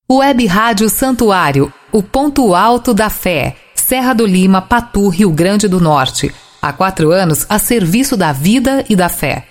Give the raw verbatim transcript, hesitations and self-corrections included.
Web Rádio Santuário, o ponto alto da fé. Serra do Lima, Patu, Rio Grande do Norte. Há quatro anos a serviço da vida e da fé.